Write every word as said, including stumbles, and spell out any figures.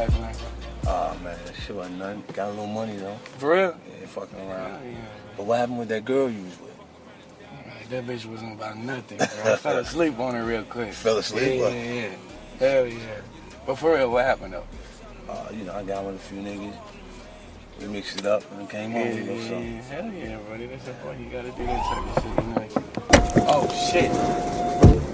life like? Oh man, that shit wasn't nothing. Got a little money though. For real? Yeah, fucking around. Yeah, yeah. But what happened with that girl you was with? Like, that bitch wasn't about nothing, bro. I fell asleep on her real quick. Fell asleep? Yeah, yeah, yeah. Hell yeah. But for real, what happened though? Uh, you know, I got with a few niggas. We mixed it up and came Yeah, home. You know, yeah, so. yeah. Hell yeah, buddy. That's the point. You gotta do that type of shit. You know? Oh shit.